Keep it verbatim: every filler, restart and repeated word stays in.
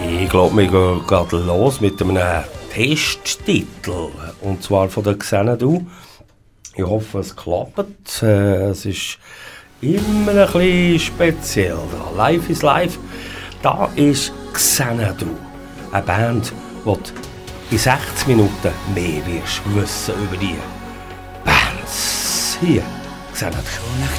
Ich glaube, wir gehen gerade los mit einem Testtitel. Und zwar von der Xanadu. Ich hoffe, es klappt. Äh, es ist immer ein bisschen speziell. Live is live. Da ist Xanadu. Eine Band, die du in sechzig Minuten mehr wirst wissen über die Bands. Hier, Xanadu. Schon nach